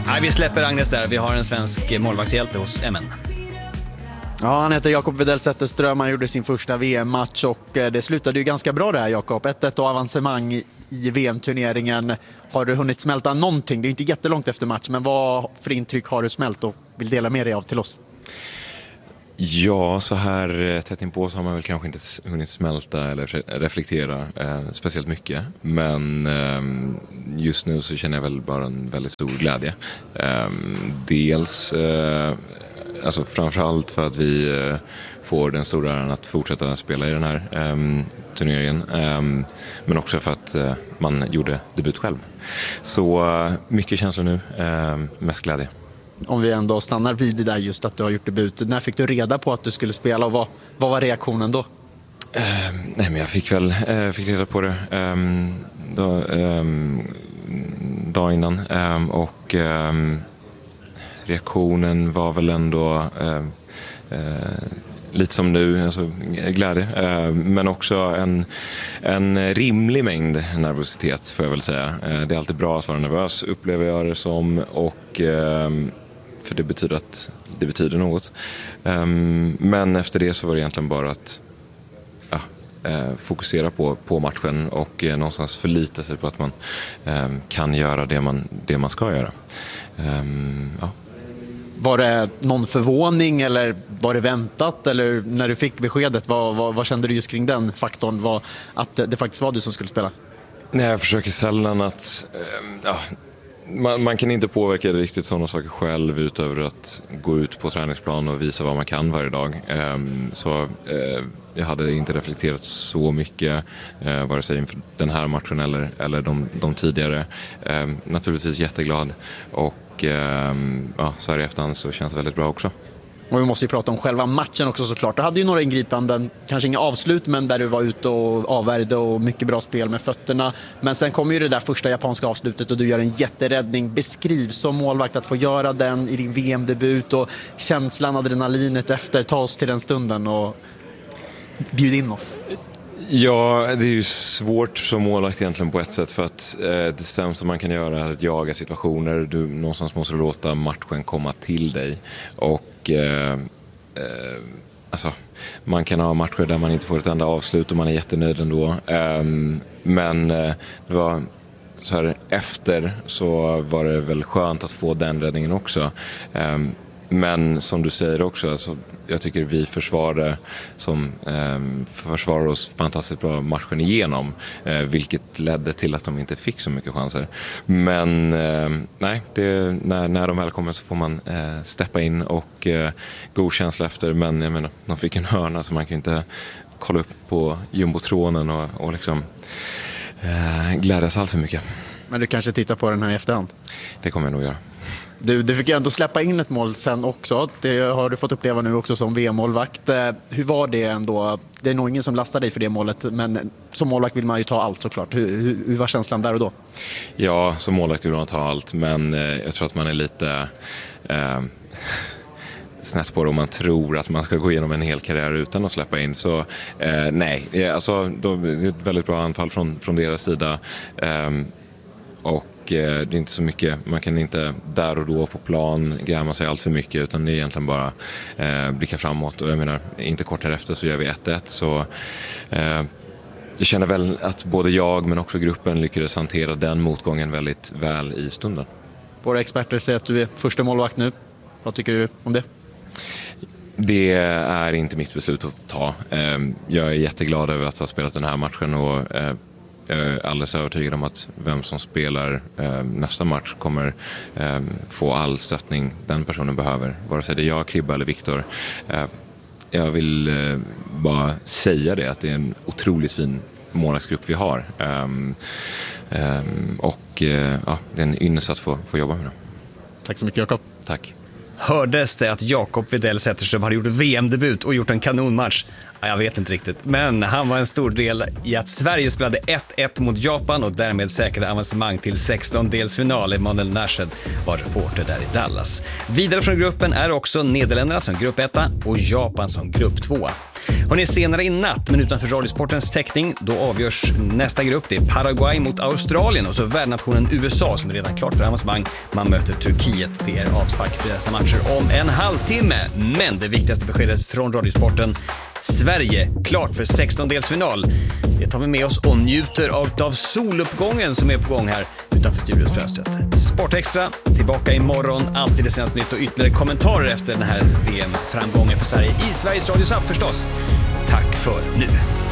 Nej, vi släpper Agnes där. Vi har en svensk målvaktshjälte hos MN. Ja, han heter Jakob Widell Zetterström. Han gjorde sin första VM-match och det slutade ju ganska bra det här, Jakob. 1-1 och avancemang i VM-turneringen. Har du hunnit smälta någonting? Det är inte jättelångt efter match, men vad för intryck har du smält och vill dela med dig av till oss? Ja, så här tätt inpå så har man väl kanske inte hunnit smälta eller reflektera speciellt mycket. Men just nu så känner jag väl bara en väldigt stor glädje. Dels, alltså framförallt för att vi får den stora äran att fortsätta spela i den här turneringen. Men också för att man gjorde debut själv. Så mycket känslor nu, mest glädje. Om vi ändå stannar vid det där just att du har gjort debut. När fick du reda på att du skulle spela och vad var reaktionen då? Nej, men jag fick reda på det dag innan. Och reaktionen var väl ändå lite som nu, alltså glädje. Men också en rimlig mängd nervositet, får jag väl säga. Det är alltid bra att vara nervös, upplever jag det som. Och för det betyder något. Men efter det så var det egentligen bara att fokusera på matchen och någonstans förlita sig på att man kan göra det man ska göra. Ja. Var det någon förvåning eller var det väntat? Eller när du fick beskedet, vad kände du just kring den faktorn? Att det faktiskt var du som skulle spela? Nej, jag försöker sällan att... Man kan inte påverka riktigt sådana saker själv utöver att gå ut på träningsplan och visa vad man kan varje dag. Så jag hade inte reflekterat så mycket vare sig inför den här matchen eller de tidigare. Naturligtvis jätteglad och så här i efterhand så känns det väldigt bra också. Och vi måste ju prata om själva matchen också såklart. Du hade ju några ingripanden, kanske inga avslut, men där du var ute och avvärjde och mycket bra spel med fötterna. Men sen kommer ju det där första japanska avslutet och du gör en jätteräddning. Beskriv som målvakt att få göra den i din VM-debut och känslan, adrenalinet efter. Ta oss till den stunden och bjud in oss. Ja, det är ju svårt som målvakt egentligen på ett sätt, för att det sämsta man kan göra är att jaga situationer. Du någonstans måste låta matchen komma till dig. Och alltså, man kan ha matcher där man inte får ett enda avslut och man är jättenöjd ändå. Men det var så här, efter så var det väl skönt att få den räddningen också. Men som du säger också, alltså, jag tycker vi försvarar oss fantastiskt bra matchen igenom, vilket ledde till att de inte fick så mycket chanser. Men nej, när de väl kommer så får man steppa in och god känsla efter. Men jag menar, de fick en hörna så man kan inte kolla upp på jumbotronen och liksom glädjas allt för mycket. Men du kanske tittar på den här i efterhand? Det kommer jag nog göra. Du fick ju ändå släppa in ett mål sen också. Det har du fått uppleva nu också som VM-målvakt. Hur var det ändå? Det är nog ingen som lastar dig för det målet, men som målvakt vill man ju ta allt såklart. Hur var känslan där och då? Ja, som målvakt vill man ta allt, men jag tror att man är lite snett på det om man tror att man ska gå igenom en hel karriär utan att släppa in. Så nej, alltså, det är ett väldigt bra anfall från deras sida. Och det är inte så mycket, man kan inte där och då på plan gräma sig allt för mycket, utan det är egentligen bara blicka framåt. Och jag menar, inte kort härefter så gör vi 1-1, så jag känner väl att både jag men också gruppen lyckades hantera den motgången väldigt väl i stunden. Våra experter säger att du är första målvakt nu. Vad tycker du om det? Det är inte mitt beslut att ta. Jag är jätteglad över att ha spelat den här matchen och jag är alldeles övertygad om att vem som spelar nästa match kommer få all stöttning den personen behöver. Vare sig det är jag, Kribba eller Viktor. Jag vill bara säga det, att det är en otroligt fin målvaktsgrupp vi har. Och det är en ynnest att få jobba med dem. Tack så mycket, Jakob. Tack. Hördes det att Jakob Widell Zetterström hade gjort VM-debut och gjort en kanonmatch? Ja, jag vet inte riktigt, men han var en stor del i att Sverige spelade 1-1 mot Japan och därmed säkrade avancemang till 16-delsfinal. Emanuel Nashed var reporter där i Dallas. Vidare från gruppen är också Nederländerna som grupp 1 och Japan som grupp 2. Hörrni, senare i natt, men utanför Radiosportens täckning, då avgörs nästa grupp. Det är Paraguay mot Australien och så värdnationen USA som är redan klart för avancemang. Man möter Turkiet. Det är avspark för dessa matcher om en halvtimme. Men det viktigaste beskedet från Radiosporten: Sverige klart för 16-delsfinal. Det tar vi med oss och njuter av soluppgången som är på gång här utanför studiofönstret. Sportextra tillbaka imorgon, alltid det senaste nytt och ytterligare kommentarer efter den här VM-framgången för Sverige i Sveriges Radios app förstås. Tack för nu.